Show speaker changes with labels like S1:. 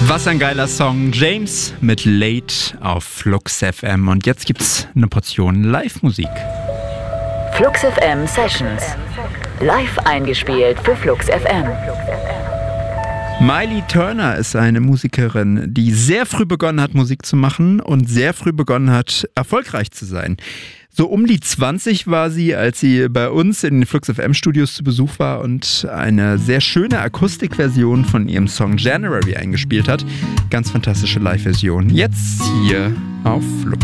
S1: Was ein geiler Song. James mit Late auf Flux FM. Und jetzt gibt's eine Portion Live-Musik.
S2: Flux FM Sessions. Live eingespielt für Flux FM.
S1: Miley Turner ist eine Musikerin, die sehr früh begonnen hat, Musik zu machen und sehr früh begonnen hat, erfolgreich zu sein. So um die 20 war sie, als sie bei uns in den Flux FM Studios zu Besuch war und eine sehr schöne Akustikversion von ihrem Song January eingespielt hat. Ganz fantastische Live-Version. Jetzt hier auf Flux.